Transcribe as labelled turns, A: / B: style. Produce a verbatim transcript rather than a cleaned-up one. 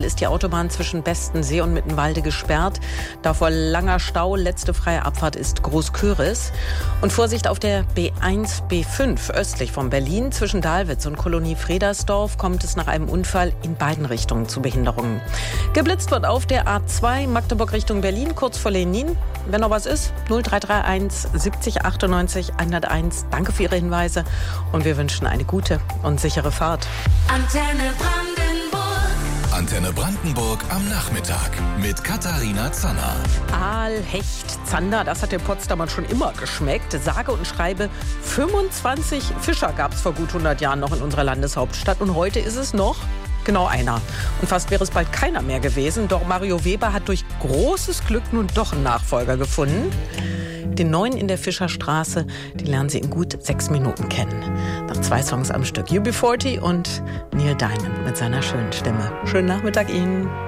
A: ist die Autobahn zwischen Bestensee und Mittenwalde gesperrt. Davor langer Stau. Letzte freie Abfahrt ist Großköris. Und Vorsicht auf der B eins B fünf östlich von Berlin. Zwischen Dahlwitz und Kolonie Fredersdorf kommt es nach einem Unfall in beiden Richtungen zu Behinderungen. Geblitzt wird auf der A zwei Magdeburg Richtung Berlin, kurz vor Lenin. Wenn noch was ist, null drei drei eins siebzig achtundneunzig hunderteins. Danke für Ihre Hinweise und wir wünschen eine gute und sichere Fahrt.
B: Antenne Brandenburg.
C: Antenne Brandenburg am Nachmittag mit Katharina Zanner.
A: Aal, Hecht, Zander, das hat den Potsdamern schon immer geschmeckt. Sage und schreibe, fünfundzwanzig Fischer gab es vor gut hundert Jahren noch in unserer Landeshauptstadt. Und heute ist es noch genau einer. Und fast wäre es bald keiner mehr gewesen. Doch Mario Weber hat durch großes Glück nun doch einen Nachfolger gefunden. Den neuen in der Fischerstraße, den lernen Sie in gut sechs Minuten kennen. Nach zwei Songs am Stück. U B vierzig und Neil Diamond mit seiner schönen Stimme. Schönen Nachmittag Ihnen.